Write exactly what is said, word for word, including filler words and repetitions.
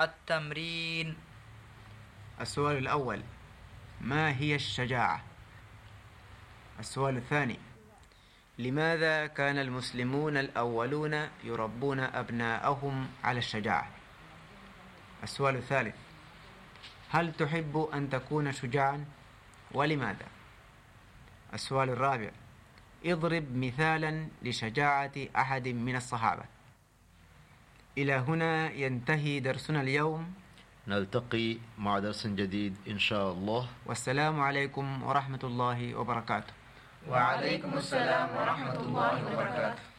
التمرين. السؤال الأول: ما هي الشجاعة؟ السؤال الثاني: لماذا كان المسلمون الأولون يربون أبناءهم على الشجاعة؟ السؤال الثالث: هل تحب أن تكون شجاعا؟ ولماذا؟ السؤال الرابع: اضرب مثالا لشجاعة أحد من الصحابة. إلى هنا ينتهي درسنا اليوم، نلتقي مع درس جديد إن شاء الله. والسلام عليكم ورحمة الله وبركاته. وعليكم السلام ورحمة الله وبركاته.